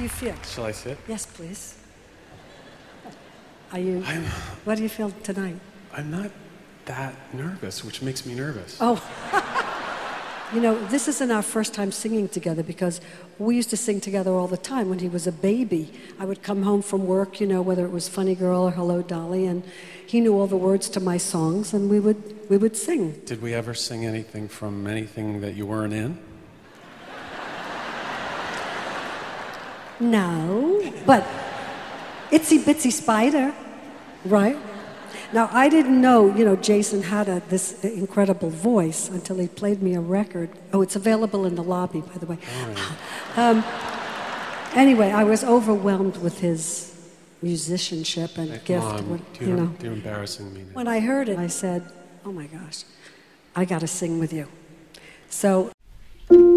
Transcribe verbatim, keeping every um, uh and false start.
you feel? Shall I sit? Yes, please. Are you, I'm, what do you feel tonight? I'm not that nervous, which makes me nervous. Oh, you know, this isn't our first time singing together because we used to sing together all the time when he was a baby. I would come home from work, you know, whether it was Funny Girl or Hello Dolly, and he knew all the words to my songs, and we would, we would sing. Did we ever sing anything from anything that you weren't in? No, but Itsy Bitsy Spider, right? Now, I didn't know, you know, Jason had a, this incredible voice until he played me a record. Oh, it's available in the lobby, by the way. Oh. Um, anyway, I was overwhelmed with his musicianship and Hey, gift. Mom, what, you're, you know. you're embarrassing me now. When I heard it, I said, oh my gosh, I got to sing with you. So